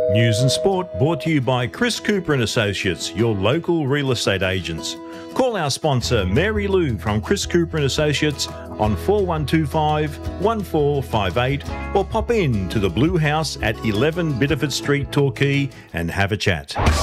News and sport brought to you by Chris Cooper and Associates, your local real estate agents. Call our sponsor Mary Lou from Chris Cooper and Associates on 4125 1458 or pop in to the Blue House at 11 Biddeford Street, Torquay and have a chat.